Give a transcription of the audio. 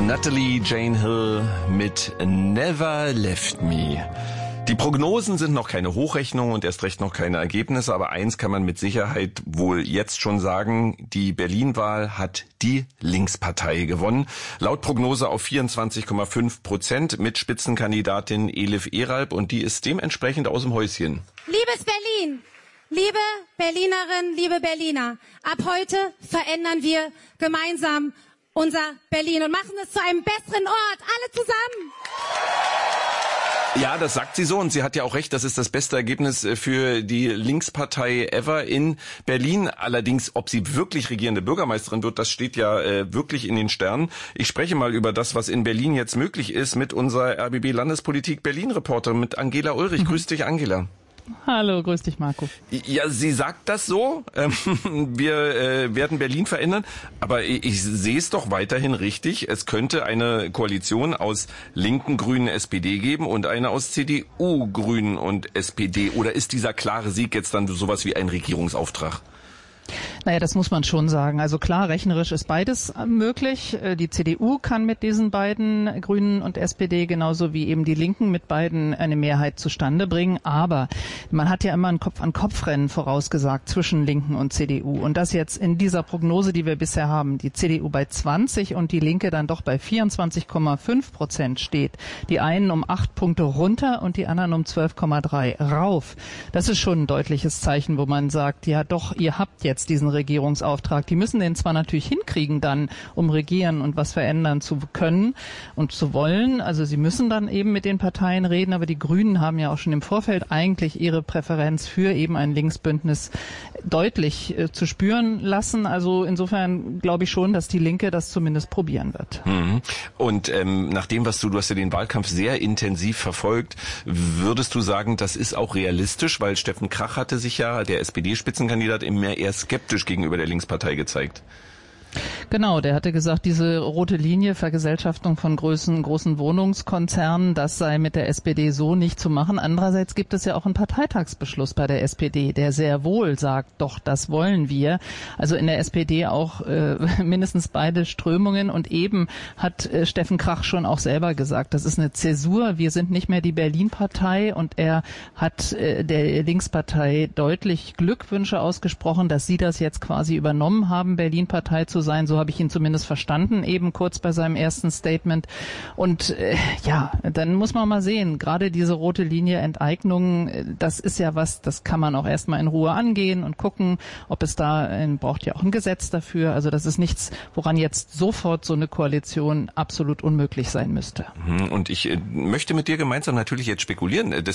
Natalie Jane Hill mit Never Left Me. Die Prognosen sind noch keine Hochrechnung und erst recht noch keine Ergebnisse, aber eins kann man mit Sicherheit wohl jetzt schon sagen, die Berlin-Wahl hat die Linkspartei gewonnen. Laut Prognose auf 24,5% mit Spitzenkandidatin Elif Eralp und die ist dementsprechend aus dem Häuschen. Liebes Berlin, liebe Berlinerinnen, liebe Berliner, ab heute verändern wir gemeinsam unser Berlin und machen es zu einem besseren Ort, alle zusammen. Ja, das sagt sie so und sie hat ja auch recht, das ist das beste Ergebnis für die Linkspartei ever in Berlin. Allerdings, ob sie wirklich regierende Bürgermeisterin wird, das steht ja wirklich in den Sternen. Ich spreche mal über das, was in Berlin jetzt möglich ist mit unserer RBB Landespolitik Berlin-Reporterin, mit Angela Ulrich. Grüß dich, Angela. Hallo, grüß dich, Marco. Ja, sie sagt das so, wir werden Berlin verändern, aber ich sehe es doch weiterhin richtig. Es könnte eine Koalition aus Linken, Grünen, SPD geben und eine aus CDU, Grünen und SPD. Oder ist dieser klare Sieg jetzt dann sowas wie ein Regierungsauftrag? Naja, das muss man schon sagen. Also klar, rechnerisch ist beides möglich. Die CDU kann mit diesen beiden, Grünen und SPD, genauso wie eben die Linken mit beiden eine Mehrheit zustande bringen. Aber man hat ja immer ein Kopf-an-Kopf-Rennen vorausgesagt zwischen Linken und CDU. Und das jetzt in dieser Prognose, die wir bisher haben, die CDU bei 20 und die Linke dann doch bei 24,5% steht. Die einen um 8 Punkte runter und die anderen um 12,3 rauf. Das ist schon ein deutliches Zeichen, wo man sagt, ja doch, ihr habt jetzt diesen Regierungsauftrag. Die müssen den zwar natürlich hinkriegen dann, um regieren und was verändern zu können und zu wollen. Also sie müssen dann eben mit den Parteien reden, aber die Grünen haben ja auch schon im Vorfeld eigentlich ihre Präferenz für eben ein Linksbündnis deutlich zu spüren lassen. Also insofern glaube ich schon, dass die Linke das zumindest probieren wird. Und nach dem, was du hast ja den Wahlkampf sehr intensiv verfolgt, würdest du sagen, das ist auch realistisch, weil Steffen Krach hatte sich ja, der SPD-Spitzenkandidat, immer eher skeptisch gegenüber der Linkspartei gezeigt. Genau, der hatte gesagt, diese rote Linie, Vergesellschaftung von großen Wohnungskonzernen, das sei mit der SPD so nicht zu machen. Andererseits gibt es ja auch einen Parteitagsbeschluss bei der SPD, der sehr wohl sagt, doch, das wollen wir. Also in der SPD auch mindestens beide Strömungen und eben hat Steffen Krach schon auch selber gesagt, das ist eine Zäsur, wir sind nicht mehr die Berlin-Partei und er hat der Linkspartei deutlich Glückwünsche ausgesprochen, dass sie das jetzt quasi übernommen haben, Berlin-Partei zu sein. So habe ich ihn zumindest verstanden, eben kurz bei seinem ersten Statement. Und ja, dann muss man mal sehen, gerade diese rote Linie Enteignung, das ist ja was, das kann man auch erstmal in Ruhe angehen und gucken, ob es da, braucht ja auch ein Gesetz dafür. Also das ist nichts, woran jetzt sofort so eine Koalition absolut unmöglich sein müsste. Und ich möchte mit dir gemeinsam natürlich jetzt spekulieren.